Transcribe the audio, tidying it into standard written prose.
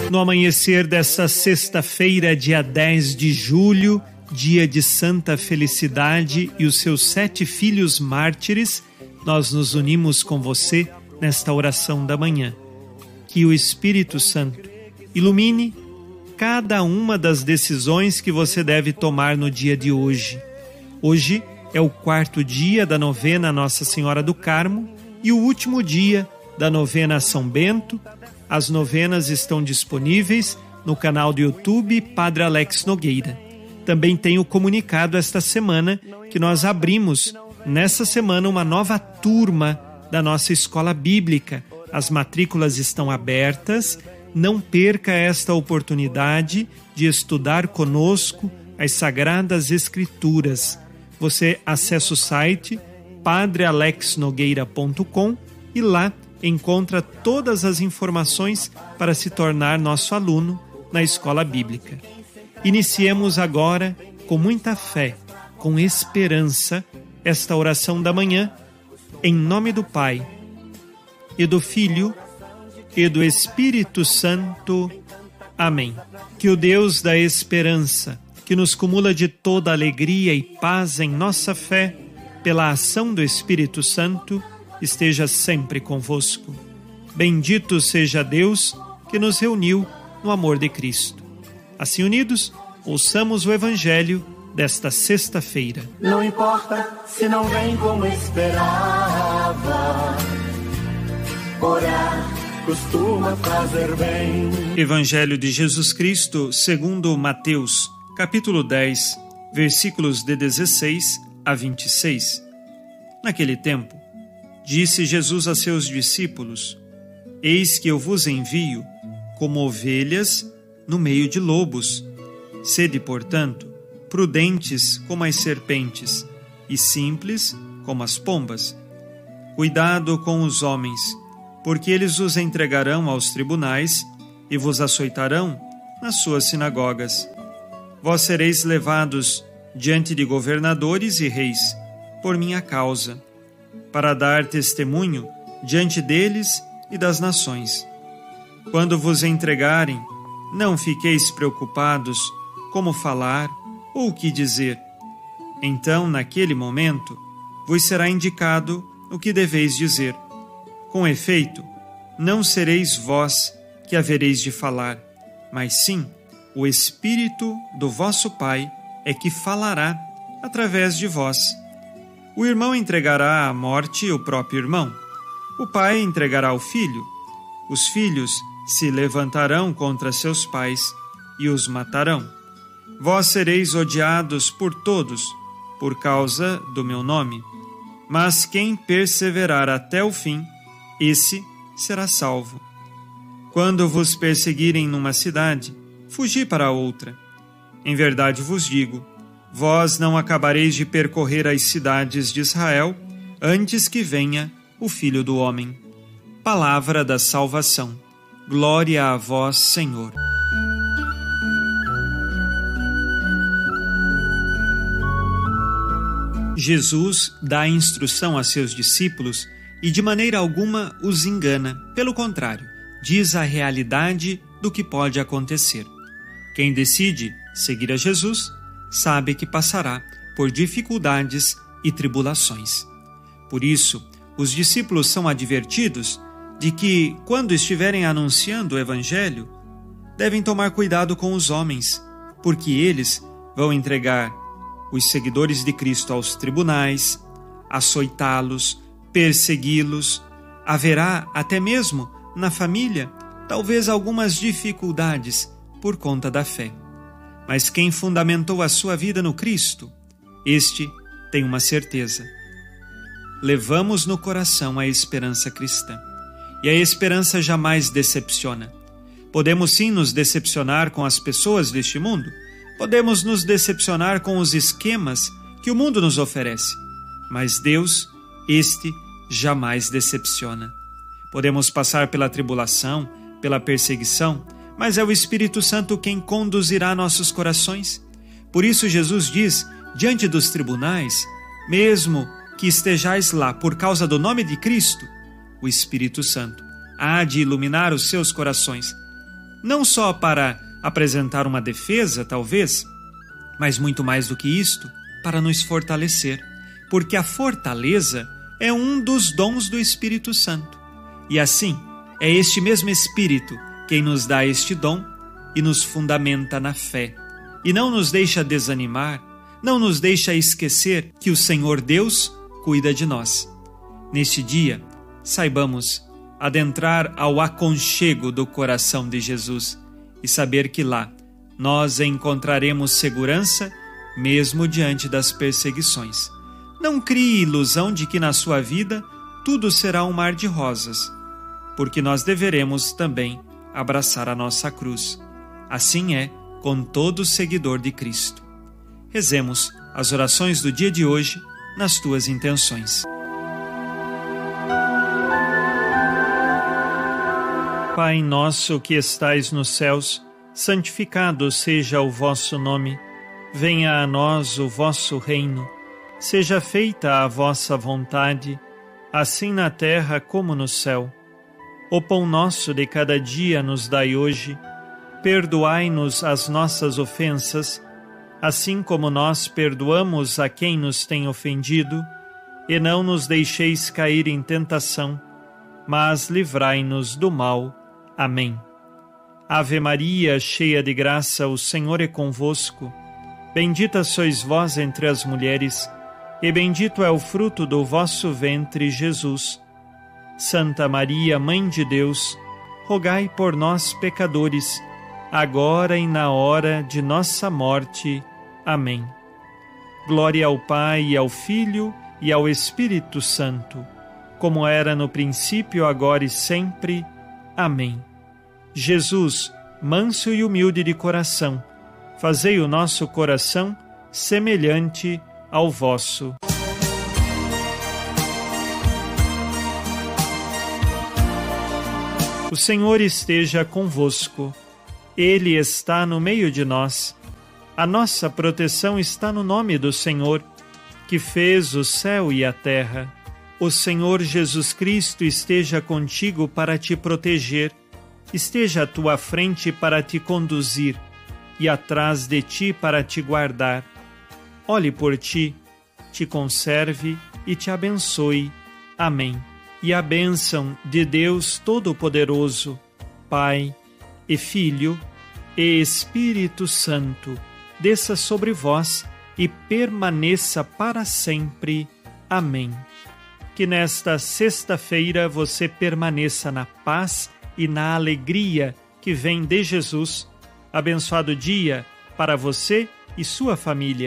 No amanhecer desta sexta-feira, dia 10 de julho, dia de Santa Felicidade e os seus 7 filhos mártires, nós nos unimos com você nesta oração da manhã. Que o Espírito Santo ilumine cada uma das decisões que você deve tomar no dia de hoje. Hoje é o 4º dia da novena Nossa Senhora do Carmo e o último dia da novena a São Bento. As novenas estão disponíveis no canal do YouTube Padre Alex Nogueira. Também tenho comunicado esta semana que nós abrimos nessa semana uma nova turma da nossa escola bíblica. As matrículas estão abertas. Não perca esta oportunidade de estudar conosco as Sagradas Escrituras. Você acessa o site padrealexnogueira.com e lá encontra todas as informações para se tornar nosso aluno na escola bíblica. Iniciemos agora, com muita fé, com esperança, esta oração da manhã, em nome do Pai, e do Filho, e do Espírito Santo. Amém. Que o Deus da esperança, que nos cumula de toda alegria e paz em nossa fé, pela ação do Espírito Santo, esteja sempre convosco. Bendito seja Deus que nos reuniu no amor de Cristo. Assim unidos, ouçamos o Evangelho desta sexta-feira. Não importa se não vem como esperava, orar costuma fazer bem. Evangelho de Jesus Cristo segundo Mateus, capítulo 10, versículos de 16 a 26. Naquele tempo, disse Jesus a seus discípulos: Eis que eu vos envio como ovelhas no meio de lobos. Sede, portanto, prudentes como as serpentes e simples como as pombas. Cuidado com os homens, porque eles os entregarão aos tribunais e vos açoitarão nas suas sinagogas. Vós sereis levados diante de governadores e reis, por minha causa, para dar testemunho diante deles e das nações. Quando vos entregarem, não fiqueis preocupados como falar ou o que dizer. Então, naquele momento, vos será indicado o que deveis dizer. Com efeito, não sereis vós que havereis de falar, mas sim o Espírito do vosso Pai é que falará através de vós. O irmão entregará à morte o próprio irmão. O pai entregará o filho. Os filhos se levantarão contra seus pais e os matarão. Vós sereis odiados por todos, por causa do meu nome. Mas quem perseverar até o fim, esse será salvo. Quando vos perseguirem numa cidade, fugi para outra. Em verdade vos digo, vós não acabareis de percorrer as cidades de Israel antes que venha o Filho do Homem. Palavra da salvação. Glória a vós, Senhor. Jesus dá instrução a seus discípulos e de maneira alguma os engana. Pelo contrário, diz a realidade do que pode acontecer. Quem decide seguir a Jesus sabe que passará por dificuldades e tribulações. Por isso, os discípulos são advertidos de que, quando estiverem anunciando o Evangelho, devem tomar cuidado com os homens, porque eles vão entregar os seguidores de Cristo aos tribunais, açoitá-los, persegui-los. Haverá até mesmo na família talvez algumas dificuldades por conta da fé. Mas quem fundamentou a sua vida no Cristo, este tem uma certeza. Levamos no coração a esperança cristã. E a esperança jamais decepciona. Podemos sim nos decepcionar com as pessoas deste mundo. Podemos nos decepcionar com os esquemas que o mundo nos oferece. Mas Deus, este jamais decepciona. Podemos passar pela tribulação, pela perseguição, mas é o Espírito Santo quem conduzirá nossos corações. Por isso Jesus diz, diante dos tribunais, mesmo que estejais lá por causa do nome de Cristo, o Espírito Santo há de iluminar os seus corações. não só para apresentar uma defesa, talvez, mas muito mais do que isto, para nos fortalecer, porque a fortaleza é um dos dons do Espírito Santo. E assim, é este mesmo Espírito quem nos dá este dom e nos fundamenta na fé, e não nos deixa desanimar, não nos deixa esquecer que o Senhor Deus cuida de nós. Neste dia, saibamos adentrar ao aconchego do coração de Jesus e saber que lá nós encontraremos segurança mesmo diante das perseguições. Não crie ilusão de que na sua vida tudo será um mar de rosas, porque nós deveremos também abraçar a nossa cruz. Assim é com todo seguidor de Cristo. Rezemos as orações do dia de hoje nas tuas intenções. Pai nosso que estais nos céus, santificado seja o vosso nome. Venha a nós o vosso reino. Seja feita a vossa vontade, assim na terra como no céu. O pão nosso de cada dia nos dai hoje. Perdoai-nos as nossas ofensas, assim como nós perdoamos a quem nos tem ofendido, e não nos deixeis cair em tentação, mas livrai-nos do mal. Amém. Ave Maria, cheia de graça, o Senhor é convosco. Bendita sois vós entre as mulheres, e bendito é o fruto do vosso ventre, Jesus. Santa Maria, Mãe de Deus, rogai por nós, pecadores, agora e na hora de nossa morte. Amém. Glória ao Pai, e ao Filho, e ao Espírito Santo, como era no princípio, agora e sempre. Amém. Jesus, manso e humilde de coração, fazei o nosso coração semelhante ao vosso. O Senhor esteja convosco. Ele está no meio de nós. A nossa proteção está no nome do Senhor, que fez o céu e a terra. O Senhor Jesus Cristo esteja contigo para te proteger, esteja à tua frente para te conduzir e atrás de ti para te guardar. Olhe por ti, te conserve e te abençoe. Amém. E a bênção de Deus Todo-Poderoso, Pai e Filho e Espírito Santo, desça sobre vós e permaneça para sempre. Amém. Que nesta sexta-feira você permaneça na paz e na alegria que vem de Jesus. Abençoado dia para você e sua família.